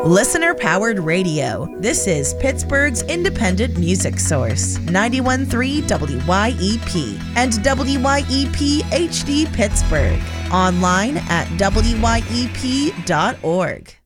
Listener-powered radio. This is Pittsburgh's independent music source. 91.3 WYEP and WYEP HD Pittsburgh. Online at WYEP.org.